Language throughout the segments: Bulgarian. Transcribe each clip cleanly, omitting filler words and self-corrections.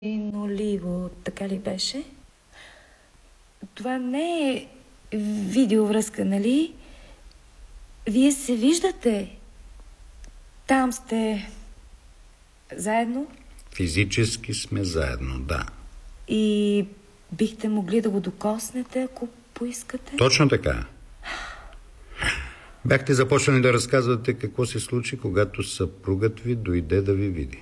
Оливо, така ли беше? Това не е видеовръзка, нали? Вие се виждате. Там сте заедно? Физически сме заедно, да. И бихте могли да го докоснете, ако поискате? Точно така. Бяхте започнали да разказвате какво се случи, когато съпругът ви дойде да ви види.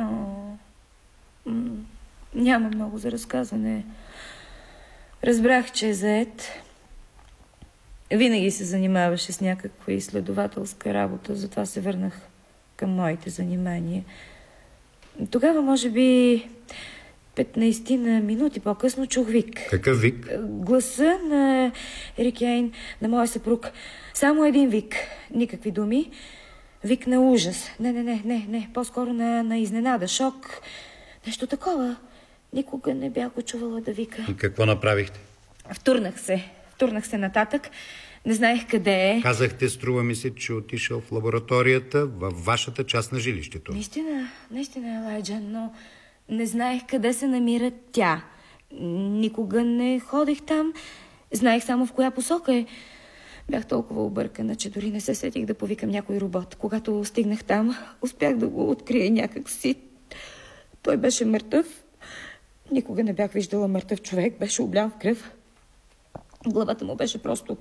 Няма много за разказване. Разбрах, че е зает. Винаги се занимаваше с някаква изследователска работа, затова се върнах към моите занимания. Тогава, може би, 15 на минути по-късно чух вик. Какъв вик? Гласа на Рикейн, на моя съпруг. Само един вик. Никакви думи. Вик на ужас. Не. По-скоро на изненада, шок. Нещо такова. Никога не бях го чувала да вика. И какво направихте? Втурнах се нататък. Не знаех къде е. Казахте, струва ми се, че отишъл в лабораторията във вашата част на жилището. Наистина, Елайджа, но не знаех къде се намира тя. Никога не ходех там. Знаех само в коя посока е. Бях толкова объркана, че дори не се сетих да повикам някой робот. Когато стигнах там, успях да го открия някак си. Той беше мъртъв. Никога не бях виждала мъртъв човек. Беше облян в кръв. Главата му беше просто...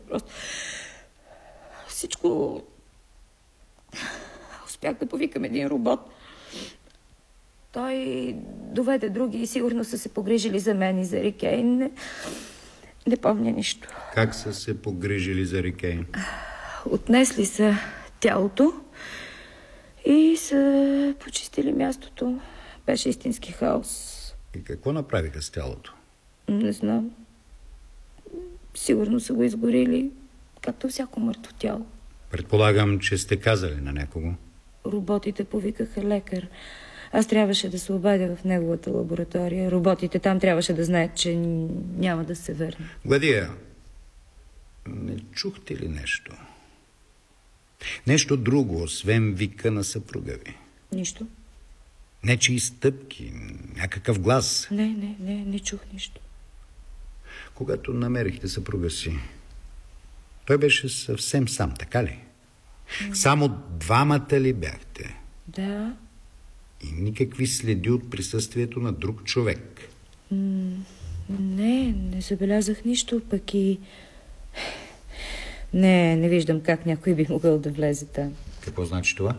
Всичко... Успях да повикам един робот. Той доведе други и сигурно са се погрижили за мен и за Рикейн. Не помня нищо. Как са се погрижили за Рикейн? Отнесли са тялото и са почистили мястото. Беше истински хаос. И какво направиха с тялото? Не знам. Сигурно са го изгорили, както всяко мъртво тяло. Предполагам, че сте казали на някого. Роботите повикаха лекар. Аз трябваше да се обадя в неговата лаборатория. Роботите там трябваше да знаят, че няма да се върне. Гладия, не чухте ли нещо? Нещо друго, освен вика на съпруга ви? Нищо. Нечии стъпки, някакъв глас? Не чух нищо. Когато намерихте съпруга си, той беше съвсем сам, така ли? Само двамата ли бяхте? Да. И никакви следи от присъствието на друг човек? Не забелязах нищо, пък и... Не виждам как някой би могъл да влезе там. Какво значи това?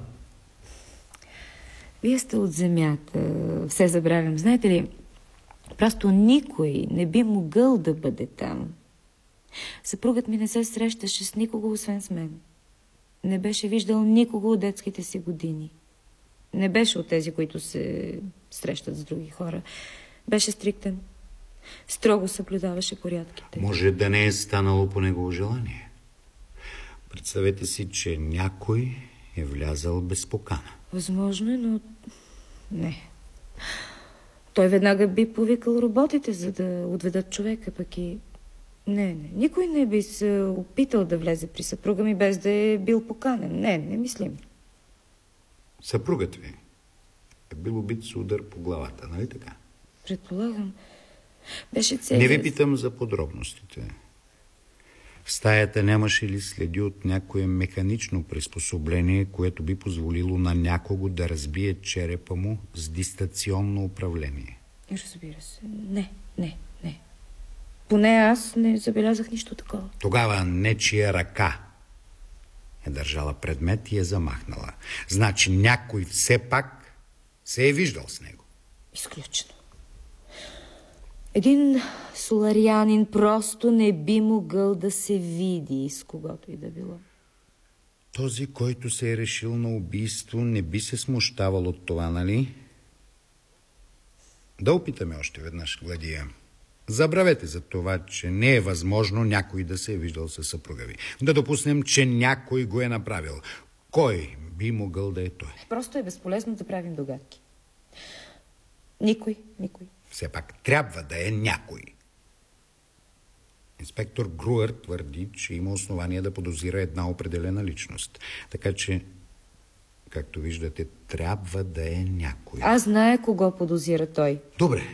Вие сте от земята, все забравям. Знаете ли, просто никой не би могъл да бъде там. Съпругът ми не се срещаше с никого, освен с мен. Не беше виждал никого от детските си години. Не беше от тези, които се срещат с други хора. Беше стриктен. Строго съблюдаваше порядките. Може да не е станало по негово желание. Представете си, че някой е влязал без покана. Възможно е, но... Не. Той веднага би повикал роботите, за да отведат човека, пък и... Не. Никой не би се опитал да влезе при съпруга ми, без да е бил поканен. Не мислим. Съпругът ви е бил убит с удар по главата, нали така? Предполагам. Беше целият... Не ви питам за подробностите. В стаята нямаше ли следи от някое механично приспособление, което би позволило на някого да разбие черепа му с дистанционно управление? Разбира се. Не. Поне аз не забелязах нищо такова. Тогава нечия ръка е държала предмет и е замахнала. Значи някой все пак се е виждал с него. Изключено. Един соларианин просто не би могъл да се види с когото и да било. Този, който се е решил на убийство, не би се смущавал от това, нали? Да опитаме още веднъж, Гладия. Забравете за това, че не е възможно някой да се е виждал със съпруга ви. Да допуснем, че някой го е направил. Кой би могъл да е той? Просто е безполезно да правим догадки. Никой. Все пак трябва да е някой. Инспектор Груър твърди, че има основание да подозира една определена личност. Така че, както виждате, трябва да е някой. Аз знае кого подозира той. Добре.